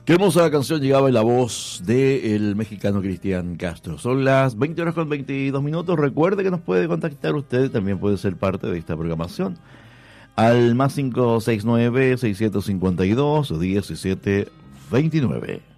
Qué hermosa canción llegaba en la voz del mexicano Cristian Castro. Son las 20 horas con 22 minutos. Recuerde que nos puede contactar usted, también puede ser parte de esta programación. Al más 569-652-1729.